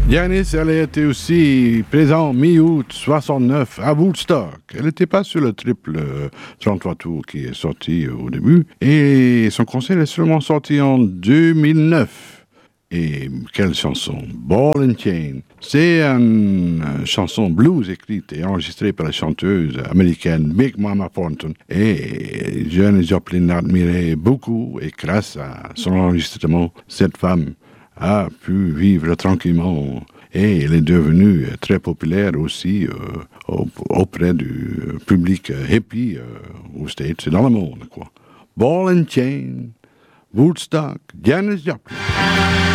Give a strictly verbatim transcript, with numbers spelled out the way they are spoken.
Janis, elle a été aussi présente mi-août soixante-neuf à Woodstock. Elle n'était pas sur le triple euh, trente-trois tours qui est sorti euh, au début. Et son concert est seulement sorti en deux mille neuf. Et quelle chanson! Ball and Chain. C'est une euh, chanson blues écrite et enregistrée par la chanteuse américaine Big Mama Thornton. Et Janis Joplin l'admirait beaucoup et grâce à son enregistrement, cette femme a pu vivre tranquillement et elle est devenue très populaire aussi euh, auprès du public hippie euh, aux States et dans le monde, quoi. Ball and Chain, Woodstock, Janis Joplin.